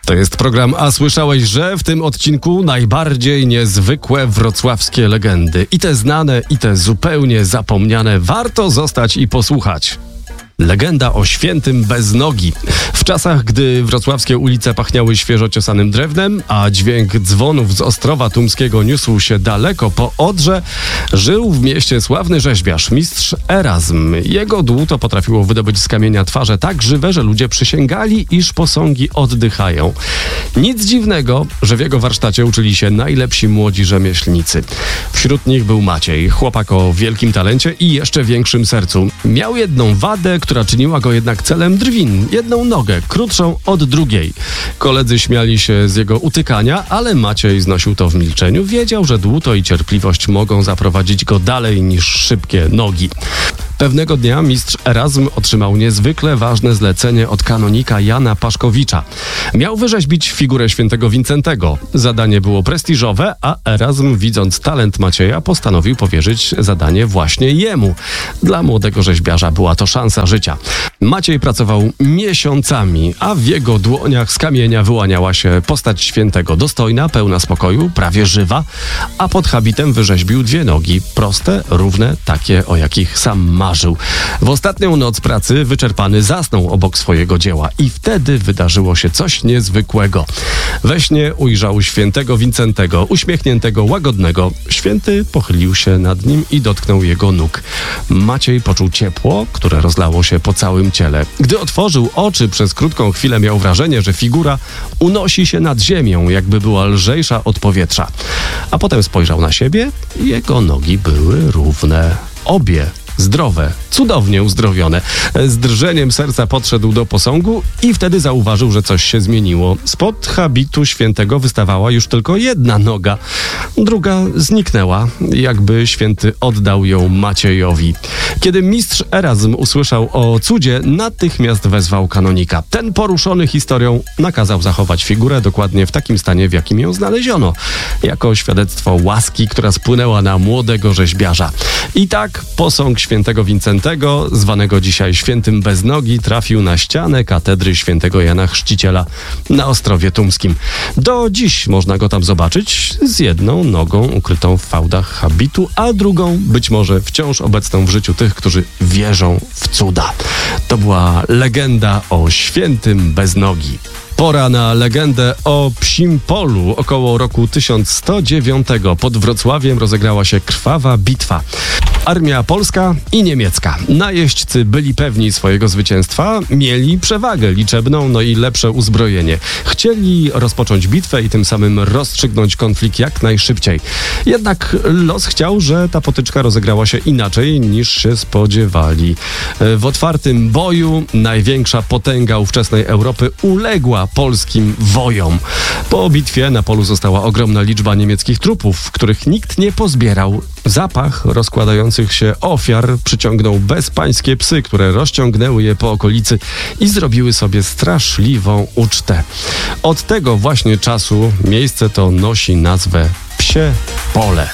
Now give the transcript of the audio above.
To jest program A słyszałeś, że w tym odcinku najbardziej niezwykłe wrocławskie legendy. I te znane, i te zupełnie zapomniane. Warto zostać i posłuchać. Legenda o świętym bez nogi. W czasach, gdy wrocławskie ulice pachniały świeżo ciosanym drewnem, a dźwięk dzwonów z Ostrowa Tumskiego niósł się daleko po Odrze, żył w mieście sławny rzeźbiarz, mistrz Erazm. Jego dłuto potrafiło wydobyć z kamienia twarze tak żywe, że ludzie przysięgali, iż posągi oddychają. Nic dziwnego, że w jego warsztacie uczyli się najlepsi młodzi rzemieślnicy. Wśród nich był Maciej, chłopak o wielkim talencie i jeszcze większym sercu. Miał jedną wadę, która czyniła go jednak celem drwin. Jedną nogę, krótszą od drugiej. Koledzy śmiali się z jego utykania, ale Maciej znosił to w milczeniu. Wiedział, że dłuto i cierpliwość mogą zaprowadzić go dalej niż szybkie nogi. Pewnego dnia mistrz Erazm otrzymał niezwykle ważne zlecenie od kanonika Jana Paszkowicza. Miał wyrzeźbić figurę świętego Wincentego. Zadanie było prestiżowe, a Erazm, widząc talent Macieja, postanowił powierzyć zadanie właśnie jemu. Dla młodego rzeźbiarza była to szansa życia. Maciej pracował miesiącami, a w jego dłoniach z kamienia wyłaniała się postać świętego. Dostojna, pełna spokoju, prawie żywa, a pod habitem wyrzeźbił dwie nogi. Proste, równe, takie, o jakich sam marzył. W ostatnią noc pracy wyczerpany zasnął obok swojego dzieła i wtedy wydarzyło się coś niezwykłego. We śnie ujrzał świętego Wincentego, uśmiechniętego, łagodnego. Święty pochylił się nad nim i dotknął jego nóg. Maciej poczuł ciepło, które rozlało się po całym ciele. Gdy otworzył oczy, przez krótką chwilę miał wrażenie, że figura unosi się nad ziemią, jakby była lżejsza od powietrza. A potem spojrzał na siebie i jego nogi były równe. Obie zdrowe, cudownie uzdrowione. Z drżeniem serca podszedł do posągu i wtedy zauważył, że coś się zmieniło. Spod habitu świętego wystawała już tylko jedna noga. Druga zniknęła, jakby święty oddał ją Maciejowi. Kiedy mistrz Erazm usłyszał o cudzie, natychmiast wezwał kanonika. Ten, poruszony historią, nakazał zachować figurę dokładnie w takim stanie, w jakim ją znaleziono. Jako świadectwo łaski, która spłynęła na młodego rzeźbiarza. I tak posąg świętego Wincentego, zwanego dzisiaj świętym bez nogi, trafił na ścianę katedry świętego Jana Chrzciciela na Ostrowie Tumskim. Do dziś można go tam zobaczyć z jedną nogą ukrytą w fałdach habitu, a drugą być może wciąż obecną w życiu tych, którzy wierzą w cuda. To była legenda o świętym bez nogi. Pora na legendę o Psim Polu. Około roku 1109 pod Wrocławiem rozegrała się krwawa bitwa. Armia polska i niemiecka. Najeźdźcy byli pewni swojego zwycięstwa, mieli przewagę liczebną, no i lepsze uzbrojenie. Chcieli rozpocząć bitwę i tym samym rozstrzygnąć konflikt jak najszybciej. Jednak los chciał, że ta potyczka rozegrała się inaczej niż się spodziewali. W otwartym boju największa potęga ówczesnej Europy uległa polskim wojom. Po bitwie na polu została ogromna liczba niemieckich trupów, których nikt nie pozbierał. Zapach rozkładających się ofiar przyciągnął bezpańskie psy, które rozciągnęły je po okolicy i zrobiły sobie straszliwą ucztę. Od tego właśnie czasu miejsce to nosi nazwę Psie Pole.